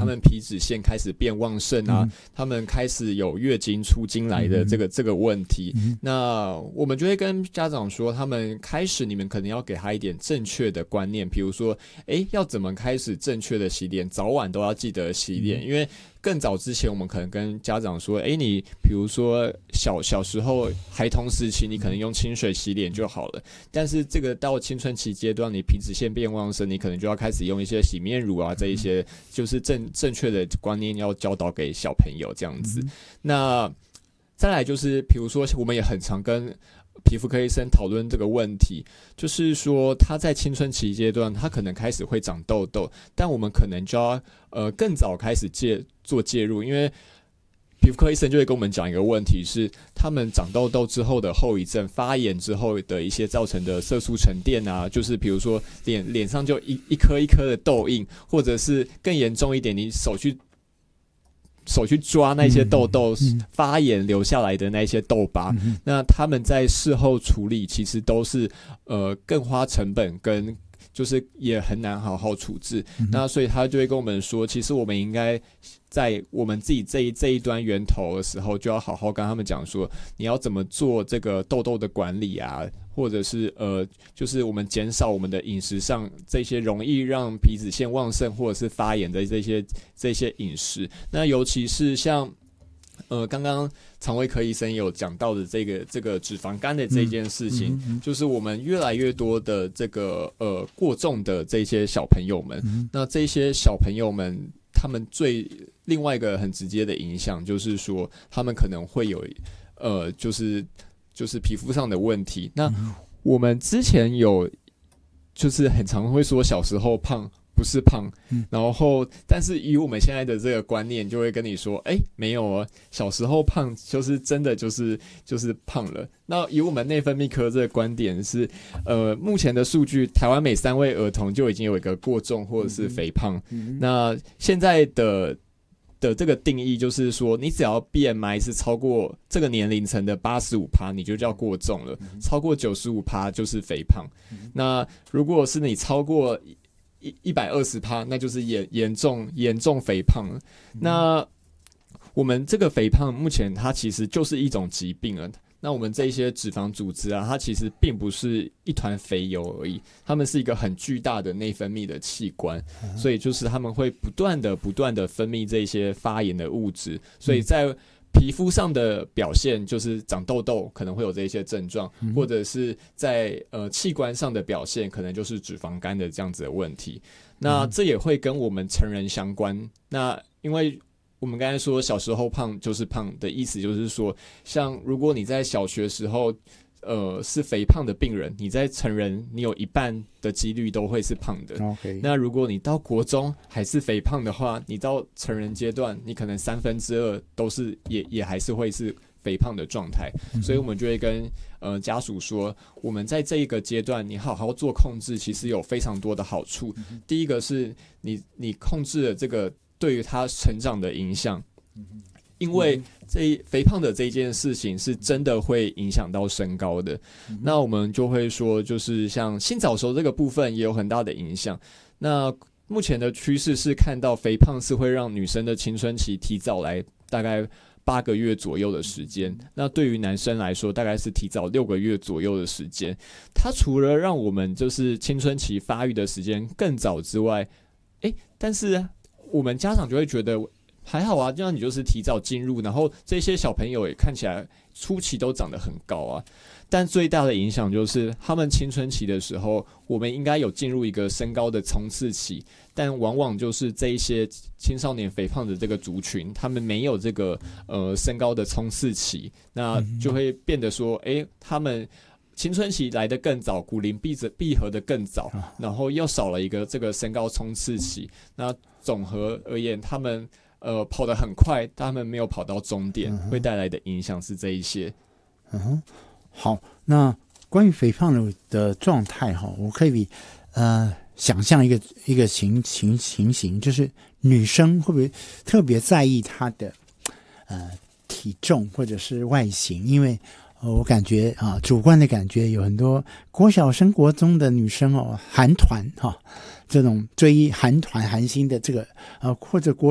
他们皮脂腺开始变旺盛啊，他们开始有月经出经来的这个问题。那我们就会跟家长说，他们开始你们可能要给他一点正确的观念，比如说要怎么开始正确的洗脸，早晚都要记得洗脸，因为更早之前我们可能跟家长说，你比如说小时候孩童时期你可能用清水洗脸就好了，但是这个到青春期阶段，你皮脂腺变旺盛，你可能就要开始用一些洗面乳啊，这一些就是正确的观念要教导给小朋友这样子。那再来就是比如说我们也很常跟皮肤科医生讨论这个问题，就是说他在青春期阶段他可能开始会长痘痘，但我们可能就要更早开始做介入，因为皮肤科医生就会跟我们讲一个问题是，他们长痘痘之后的后遗症，发炎之后的一些造成的色素沉淀啊，就是比如说脸上就一颗一颗的痘印，或者是更严重一点，你手去抓那些痘痘发炎留下来的那些痘疤，那他们在事后处理其实都是更花成本跟就是也很难好好处置。那所以他就会跟我们说，其实我们应该在我们自己这一端源头的时候，就要好好跟他们讲说，你要怎么做这个痘痘的管理啊，或者是就是我们减少我们的饮食上这些容易让皮脂腺旺盛或者是发炎的这些饮食。那尤其是像刚刚肠胃科医生有讲到的这个脂肪肝的这件事情，就是我们越来越多的这个过重的这些小朋友们，那这些小朋友们他们另外一个很直接的影响就是说，他们可能会有就是皮肤上的问题。那我们之前就是很常会说小时候胖不是胖，然后但是以我们现在的这个观念就会跟你说，没有哦，小时候胖就是真的就是胖了。那以我们内分泌科这个观点是，目前的数据，台湾每3位儿童就已经有一个过重或者是肥胖。那现在的这个定义就是说，你只要 BMI 是超过这个年龄层的 85%， 你就叫过重了，超过 95% 就是肥胖。那如果是你超过120%，那就是严重肥胖了。那我们这个肥胖目前它其实就是一种疾病了。那我们这些脂肪组织啊，它其实并不是一团肥油而已，它们是一个很巨大的内分泌的器官，所以就是他们会不断的分泌这些发炎的物质，所以在皮肤上的表现就是长痘痘可能会有这些症状，或者是在器官上的表现可能就是脂肪肝的这样子的问题。那这也会跟我们成人相关。那因为我们刚才说小时候胖就是胖的意思，就是说像如果你在小学时候是肥胖的病人，你在成人你有一半的几率都会是胖的。那如果你到国中还是肥胖的话，你到成人阶段你可能2/3都是也还是会是肥胖的状态。所以我们就会跟家属说，我们在这一个阶段你好好做控制，其实有非常多的好处。第一个是你控制了这个对于他成长的影响，因为肥胖的这件事情是真的会影响到身高的。那我们就会说，就是像性早熟这个部分也有很大的影响。那目前的趋势是看到肥胖是会让女生的青春期提早来大概8个月左右的时间，那对于男生来说大概是提早6个月左右的时间。它除了让我们就是青春期发育的时间更早之外，但是我们家长就会觉得还好啊，这样你就是提早进入，然后这些小朋友也看起来初期都长得很高啊。但最大的影响就是他们青春期的时候，我们应该有进入一个身高的冲刺期，但往往就是这一些青少年肥胖的这个族群，他们没有这个身高的冲刺期，那就会变得说，他们青春期来得更早，骨龄闭合得更早，然后又少了一个这个身高冲刺期。那总和而言，他们跑得很快，但他们没有跑到终点，会带来的影响是这一些。 好，那关于肥胖的状态我可以想象一个情形，就是女生会不会特别在意她的体重或者是外形？因为我感觉主观的感觉有很多国小生国中的女生韩团这种追韩团韩星的这个或者国